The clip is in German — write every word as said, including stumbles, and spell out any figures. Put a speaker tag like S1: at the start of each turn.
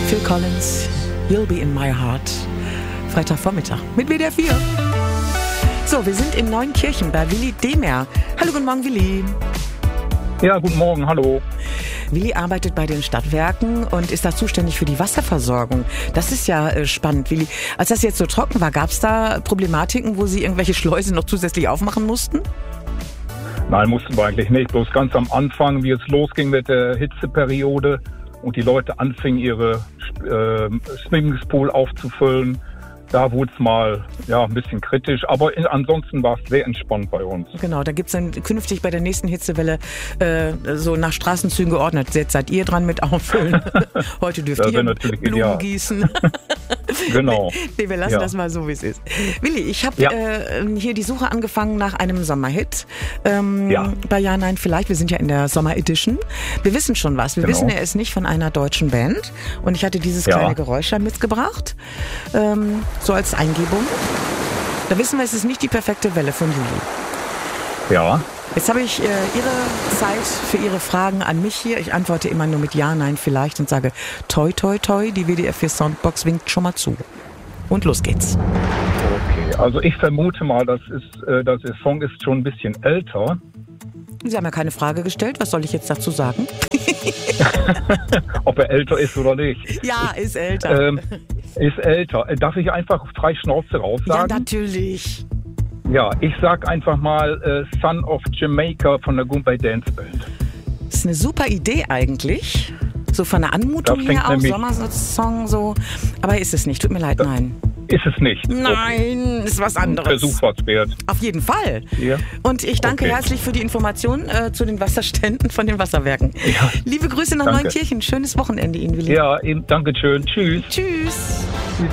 S1: Phil Collins, You'll Be in My Heart. Freitagvormittag mit W D R vier. So, wir sind in Neunkirchen bei Willi Demer. Hallo, guten Morgen, Willi.
S2: Ja, guten Morgen, hallo.
S1: Willi arbeitet bei den Stadtwerken und ist da zuständig für die Wasserversorgung. Das ist ja äh, spannend, Willi. Als das jetzt so trocken war, gab es da Problematiken, wo Sie irgendwelche Schleusen noch zusätzlich aufmachen mussten?
S2: Nein, mussten wir eigentlich nicht. Bloß ganz am Anfang, wie es losging mit der Hitzeperiode und die Leute anfingen, ihre äh, Swimmingpool aufzufüllen, da wurde es mal ja, ein bisschen kritisch, aber in, ansonsten war es sehr entspannt bei uns.
S1: Genau, da gibt es dann künftig bei der nächsten Hitzewelle äh, so nach Straßenzügen geordnet. Jetzt seid ihr dran mit auffüllen. Heute dürft ihr Blumen ideal. gießen.
S2: Genau.
S1: Nee, wir lassen ja. das mal so, wie es ist. Willi, ich habe ja. äh, hier die Suche angefangen nach einem Sommerhit. Ähm, ja. Bei Ja, Nein, Vielleicht. Wir sind ja in der Sommer-Edition. Wir wissen schon was. Wir genau. wissen, er ist nicht von einer deutschen Band. Und ich hatte dieses ja. kleine Geräusch mitgebracht. Ähm, so als Eingebung. Da wissen wir, es ist nicht die perfekte Welle von Juli.
S2: Ja.
S1: Jetzt habe ich äh, Ihre Zeit für Ihre Fragen an mich hier. Ich antworte immer nur mit Ja, Nein, Vielleicht und sage toi, toi, toi. Die W D R vier Soundbox winkt schon mal zu. Und los geht's.
S2: Okay, also ich vermute mal, das ist, äh, das der Song ist schon ein bisschen älter.
S1: Sie haben ja keine Frage gestellt. Was soll ich jetzt dazu sagen?
S2: Ob er älter ist oder nicht.
S1: Ja, ist älter.
S2: Ähm, ist älter. Darf ich einfach frei Schnauze raus sagen?
S1: Ja, natürlich.
S2: Ja, ich sag einfach mal äh, Son of Jamaica von der Goombay Dance Band.
S1: Das ist eine super Idee eigentlich. So von der Anmutung her auch, Sommersong so. Aber ist es nicht, tut mir leid, nein.
S2: Ist es nicht?
S1: Nein, okay. Ist was anderes.
S2: Versuch was wert.
S1: Auf jeden Fall.
S2: Ja.
S1: Und ich danke
S2: okay.
S1: herzlich für die Informationen äh, zu den Wasserständen von den Wasserwerken. Ja. Liebe Grüße nach
S2: danke.
S1: Neunkirchen. Schönes Wochenende Ihnen, Willi.
S2: Ja, eben, danke schön. Tschüss.
S1: Tschüss.